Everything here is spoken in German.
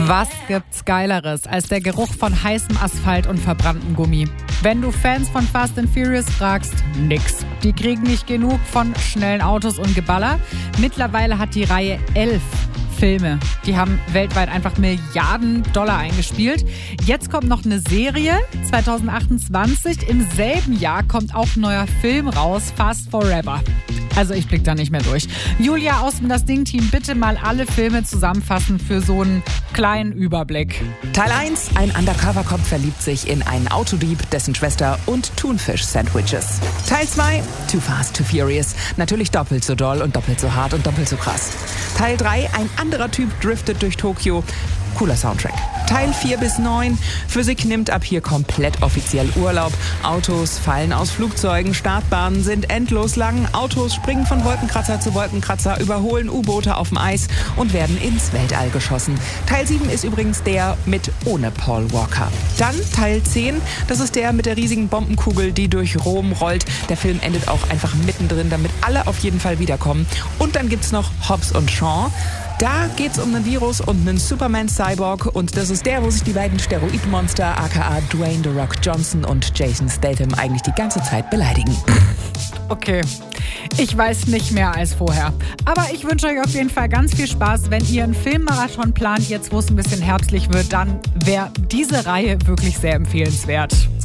Was gibt's Geileres als der Geruch von heißem Asphalt und verbranntem Gummi? Wenn du Fans von Fast and Furious fragst, nix. Die kriegen nicht genug von schnellen Autos und Geballer. Mittlerweile hat die Reihe 11 Filme. Die haben weltweit einfach Milliarden Dollar eingespielt. Jetzt kommt noch eine Serie, 2028. Im selben Jahr kommt auch ein neuer Film raus, Fast Forever. Also ich blick da nicht mehr durch. Julia aus dem Das Ding-Team, bitte mal alle Filme zusammenfassen für so einen kleinen Überblick. Teil 1, ein Undercover-Cop verliebt sich in einen Autodieb, dessen Schwester und Thunfisch-Sandwiches. Teil 2, Too Fast, Too Furious. Natürlich doppelt so doll und doppelt so hart und doppelt so krass. Teil 3, ein anderer Typ driftet durch Tokio. Cooler Soundtrack. Teil 4 bis 9. Physik nimmt ab hier komplett offiziell Urlaub. Autos fallen aus Flugzeugen, Startbahnen sind endlos lang. Autos springen von Wolkenkratzer zu Wolkenkratzer, überholen U-Boote auf dem Eis und werden ins Weltall geschossen. Teil 7 ist übrigens der mit ohne Paul Walker. Dann Teil 10. Das ist der mit der riesigen Bombenkugel, die durch Rom rollt. Der Film endet auch einfach mittendrin, damit alle auf jeden Fall wiederkommen. Und dann gibt's noch Hobbs und Shaw. Da geht's um einen Virus und einen Superman-Cyborg und das ist der, wo sich die beiden Steroidmonster aka Dwayne The Rock Johnson und Jason Statham eigentlich die ganze Zeit beleidigen. Okay, ich weiß nicht mehr als vorher. Aber ich wünsche euch auf jeden Fall ganz viel Spaß. Wenn ihr einen Filmmarathon plant, jetzt wo es ein bisschen herbstlich wird, dann wäre diese Reihe wirklich sehr empfehlenswert.